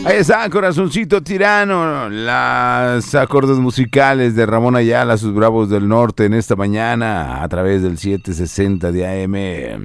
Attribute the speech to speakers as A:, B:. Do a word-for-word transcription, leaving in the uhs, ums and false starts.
A: Ahí está, Corazoncito Tirano, las acordes musicales de Ramón Ayala, sus Bravos del Norte en esta mañana a través del setecientos sesenta de A M.